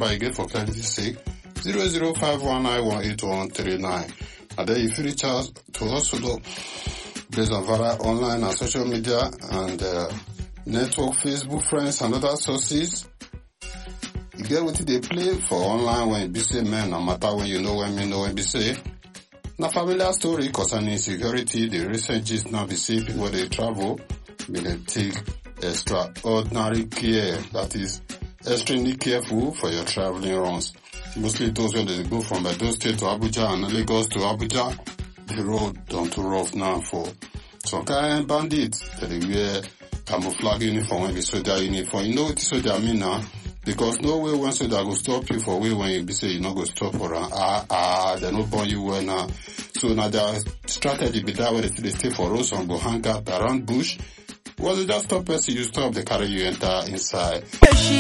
number again for clarity's sake, 00519181139. And then if you reach out to us based on via online and social media and network, Facebook, friends, and other sources. You get what they play for online when you be say men, no matter when you know when you know when be say. Now familiar story concerning security, the recent gist now be say people when they travel, they take extraordinary care, that is extremely careful for your traveling runs. Mostly those when they go from Edo State to Abuja and Lagos to Abuja, the road done too rough now for some kind of bandits. They wear camouflage uniform when be soldier uniform. You know what soldier mean now? Because no way one soldier go stop you for way when you be say you not go stop for they no burn you well now. So now their strategy be that way they stay for roads and go hang out around bush. Was it just stop person you stop, they carry you enter inside.